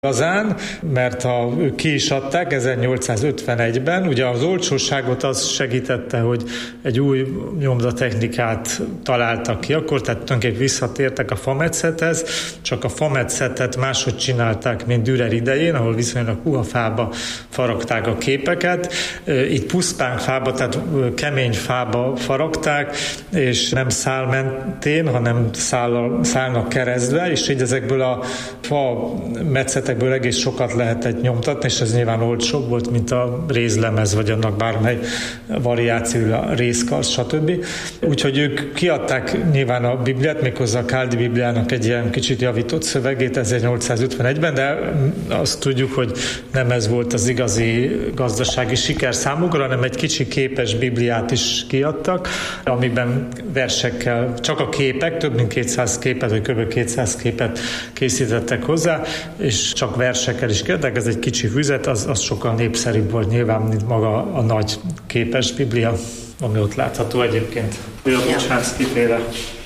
igazán, mert ők ki is adták 1851-ben. Ugye az olcsóságot az segítette, hogy egy új nyomdatechnikát találtak ki akkor, tehát tulajdonképpen visszatértek a fametszethez, csak a fametszetet máshogy csinálták, mint Dürer idején, ahol viszonylag puha fába faragták a képeket. Itt pusztán fába, tehát kemény fába faragták, és nem szál mentén, hanem szálnak keresztbe, és így ezekből a fa metszetekből egész sokat lehetett nyomtatni, és ez nyilván olcsóbb volt, mint a rézlemez, vagy annak bármely variáció, a rézkarsz, stb. Úgyhogy ők kiadták nyilván a Bibliát, méghozzá a Káldi Bibliának egy ilyen kicsit javított szövegét 1851-ben, de azt tudjuk, hogy nem ez volt az igazi gazdasági siker számukra, hanem egy kicsi képes Bibliát is kiadtak, amiben versekkel, csak a képek, több mint 200 képet, vagy kb. 200 képet készítettek hozzá, és csak versekkel is kiadták, ez egy kicsi füzet, az sokkal népszerűbb volt nyilván, mint maga a nagy képes Biblia, ami ott látható egyébként. Ő a Bocsánszky féle.